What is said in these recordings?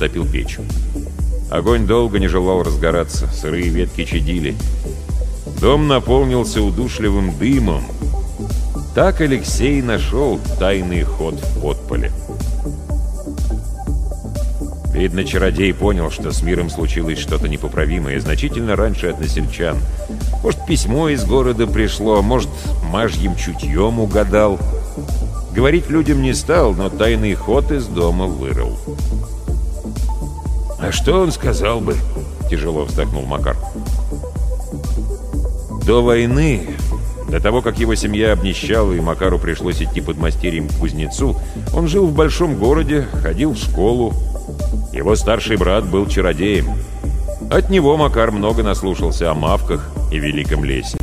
растопил печь. Огонь долго не желал разгораться, сырые ветки чадили. Дом наполнился удушливым дымом. Так Алексей нашел тайный ход в подполе. Видно, чародей понял, что с миром случилось что-то непоправимое, значительно раньше односельчан. Может, письмо из города пришло, может, мажьим чутьем угадал. Говорить людям не стал, но тайный ход из дома вырыл. «А что он сказал бы?» — тяжело вздохнул Макар. До войны, до того, как его семья обнищала и Макару пришлось идти подмастерьем к кузнецу, он жил в большом городе, ходил в школу. Его старший брат был чародеем. От него Макар много наслушался о мавках и великом лесе.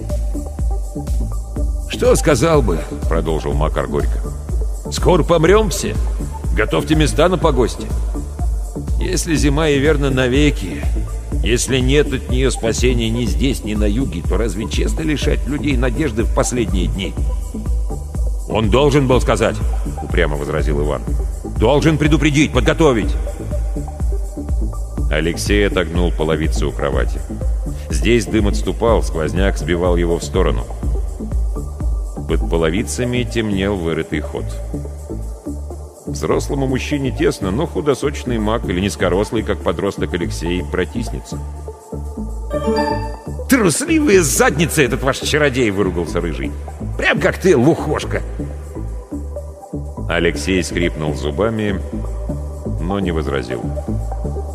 «Что сказал бы?» — продолжил Макар горько. «Скоро помрем все. Готовьте места на погосте. Если зима и верно навеки, если нет от нее спасения ни здесь, ни на юге, то разве честно лишать людей надежды в последние дни?» «Он должен был сказать», — упрямо возразил Иван. «Должен предупредить, подготовить». Алексей отогнул половицу у кровати. Здесь дым отступал, сквозняк сбивал его в сторону. Под половицами темнел вырытый ход. Взрослому мужчине тесно, но худосочный маг или низкорослый, как подросток Алексей, протиснется. «Трусливая задница этот ваш чародей!» — выругался Рыжий. «Прям как ты, лухошка!» Алексей скрипнул зубами, но не возразил.